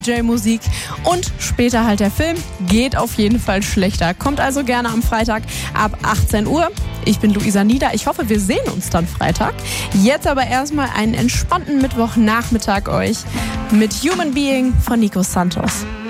J-Musik und später halt der Film. Geht auf jeden Fall schlechter. Kommt also gerne am Freitag ab 18 Uhr. Ich bin Luisa Nieder. Ich hoffe, wir sehen uns dann Freitag. Jetzt aber erstmal einen entspannten Mittwochnachmittag euch mit Human Being von Nico Santos.